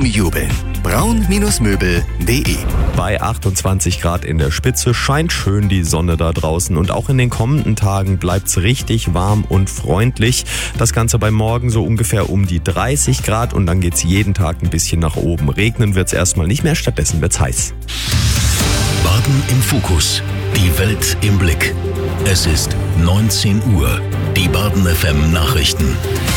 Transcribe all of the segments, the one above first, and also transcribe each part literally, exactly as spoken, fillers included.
zum Jubeln. braun Möbel punkt de. Bei achtundzwanzig Grad in der Spitze scheint schön die Sonne da draußen und auch in den kommenden Tagen bleibt's richtig warm und freundlich. Das Ganze bei Morgen so ungefähr um die dreißig Grad und dann geht's jeden Tag ein bisschen nach oben. Regnen wird's erstmal nicht mehr, stattdessen wird's heiß. Baden im Fokus. Die Welt im Blick. Es ist neunzehn Uhr. Die Baden F M Nachrichten.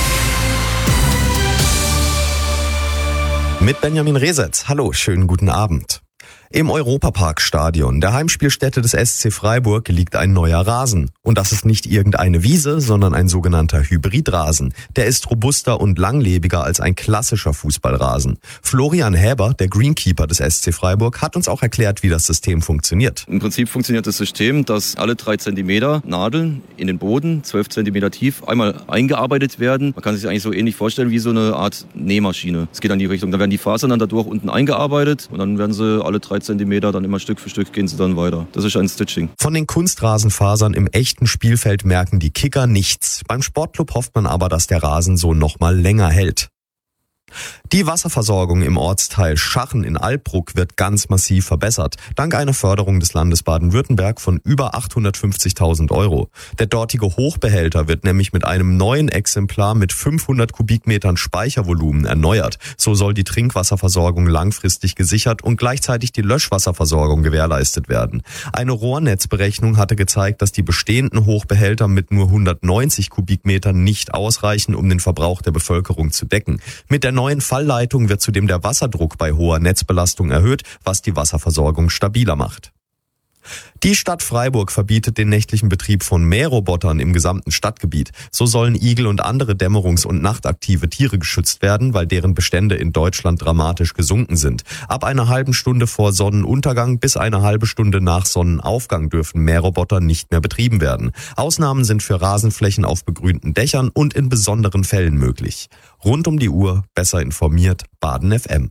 Mit Benjamin Resetz. Hallo, schönen guten Abend. Im Europapark-Stadion, der Heimspielstätte des S C Freiburg, liegt ein neuer Rasen. Und das ist nicht irgendeine Wiese, sondern ein sogenannter Hybridrasen. Der ist robuster und langlebiger als ein klassischer Fußballrasen. Florian Häber, der Greenkeeper des S C Freiburg, hat uns auch erklärt, wie das System funktioniert. Im Prinzip funktioniert das System, dass alle drei Zentimeter Nadeln in den Boden, zwölf Zentimeter tief, einmal eingearbeitet werden. Man kann sich eigentlich so ähnlich vorstellen wie so eine Art Nähmaschine. Es geht in die Richtung, da werden die Fasern dann dadurch unten eingearbeitet und dann werden sie alle drei Zentimeter, dann immer Stück für Stück gehen sie dann weiter. Das ist ein Stitching. Von den Kunstrasenfasern im echten Spielfeld merken die Kicker nichts. Beim Sportclub hofft man aber, dass der Rasen so noch mal länger hält. Die Wasserversorgung im Ortsteil Schachen in Albruck wird ganz massiv verbessert, dank einer Förderung des Landes Baden-Württemberg von über achthundertfünfzigtausend Euro. Der dortige Hochbehälter wird nämlich mit einem neuen Exemplar mit fünfhundert Kubikmetern Speichervolumen erneuert. So soll die Trinkwasserversorgung langfristig gesichert und gleichzeitig die Löschwasserversorgung gewährleistet werden. Eine Rohrnetzberechnung hatte gezeigt, dass die bestehenden Hochbehälter mit nur hundertneunzig Kubikmetern nicht ausreichen, um den Verbrauch der Bevölkerung zu decken. Mit der neuen Fallleitung wird zudem der Wasserdruck bei hoher Netzbelastung erhöht, was die Wasserversorgung stabiler macht. Die Stadt Freiburg verbietet den nächtlichen Betrieb von Mährobotern im gesamten Stadtgebiet. So sollen Igel und andere dämmerungs- und nachtaktive Tiere geschützt werden, weil deren Bestände in Deutschland dramatisch gesunken sind. Ab einer halben Stunde vor Sonnenuntergang bis eine halbe Stunde nach Sonnenaufgang dürfen Mähroboter nicht mehr betrieben werden. Ausnahmen sind für Rasenflächen auf begrünten Dächern und in besonderen Fällen möglich. Rund um die Uhr besser informiert, Baden F M.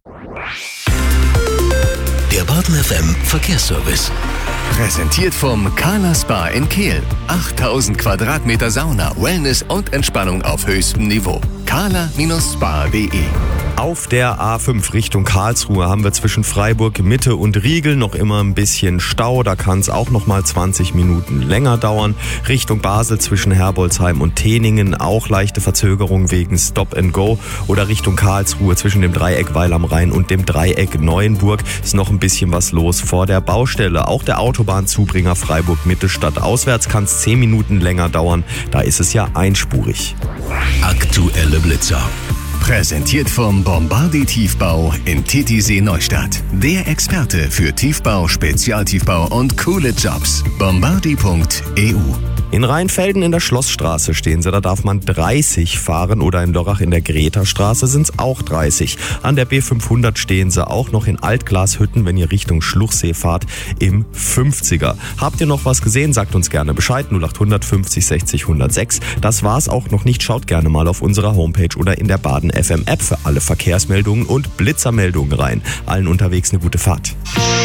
Der Baden F M Verkehrsservice. Präsentiert vom Carla Spa in Kehl. achttausend Quadratmeter Sauna, Wellness und Entspannung auf höchstem Niveau. carla Spa punkt de. Auf der A fünf Richtung Karlsruhe haben wir zwischen Freiburg Mitte und Riegel noch immer ein bisschen Stau. Da kann es auch noch mal zwanzig Minuten länger dauern. Richtung Basel zwischen Herbolzheim und Teningen auch leichte Verzögerung wegen Stop and Go. Oder Richtung Karlsruhe zwischen dem Dreieck Weil am Rhein und dem Dreieck Neuenburg ist noch ein bisschen was los vor der Baustelle. Auch der Autobahnzubringer Freiburg Mitte Stadt auswärts kann es zehn Minuten länger dauern. Da ist es ja einspurig. Aktuelle Blitzer. Präsentiert vom Bombardier Tiefbau in Titisee Neustadt. Der Experte für Tiefbau, Spezialtiefbau und coole Jobs. bombardier punkt e u. In Rheinfelden in der Schlossstraße stehen sie, da darf man dreißig fahren oder in Lörrach in der Greta-Straße sind es auch dreißig. An der B fünfhundert stehen sie auch noch in Altglashütten, wenn ihr Richtung Schluchsee fahrt, im fünfziger. Habt ihr noch was gesehen? Sagt uns gerne Bescheid, null acht hundert fünfzig sechzig hundertsechs. Das war's auch noch nicht, schaut gerne mal auf unserer Homepage oder in der Baden F M App für alle Verkehrsmeldungen und Blitzermeldungen rein. Allen unterwegs eine gute Fahrt.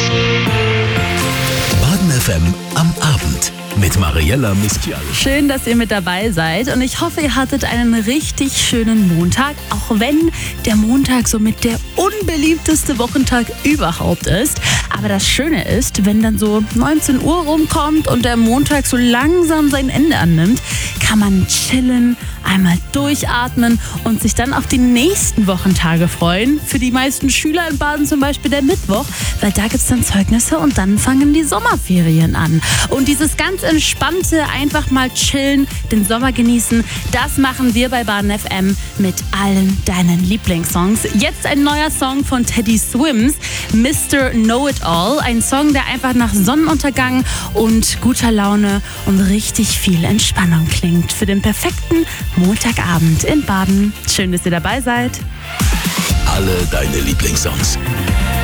Baden F M am Abend mit Mariella Mistial. Schön, dass ihr mit dabei seid und ich hoffe, ihr hattet einen richtig schönen Montag, auch wenn der Montag somit der unbeliebteste Wochentag überhaupt ist. Aber das Schöne ist, wenn dann so neunzehn Uhr rumkommt und der Montag so langsam sein Ende annimmt, kann man chillen, einmal durchatmen und sich dann auf die nächsten Wochentage freuen. Für die meisten Schüler in Baden zum Beispiel der Mittwoch, weil da gibt es dann Zeugnisse und dann fangen die Sommerferien an. Und dieses ganz entspannte, einfach mal chillen, den Sommer genießen, das machen wir bei Baden F M mit allen deinen Lieblingssongs. Jetzt ein neuer Song von Teddy Swims, Mister Know-It-All. Ein Song, der einfach nach Sonnenuntergang und guter Laune und richtig viel Entspannung klingt. Für den perfekten Montagabend in Baden. Schön, dass ihr dabei seid. Alle deine Lieblingssongs.